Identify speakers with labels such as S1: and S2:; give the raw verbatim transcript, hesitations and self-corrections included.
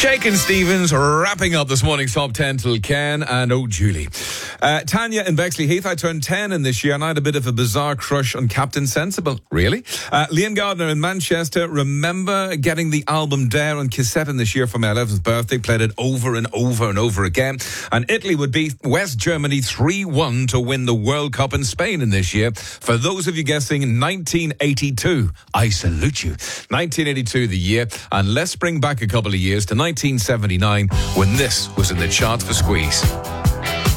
S1: Shakin' Stevens wrapping up this morning's top ten till Ken and oh Julie. Uh, Tanya in Bexley Heath, I turned ten in this year and I had a bit of a bizarre crush on Captain Sensible. Really? Uh, Liam Gardner in Manchester, remember getting the album Dare on cassette in this year for my eleventh birthday, played it over and over and over again. And Italy would beat West Germany three one to win the World Cup in Spain in this year. For those of you guessing nineteen eighty-two, I salute you. nineteen eighty-two the year, and let's bring back a couple of years to nineteen seventy-nine when this was in the chart for Squeeze.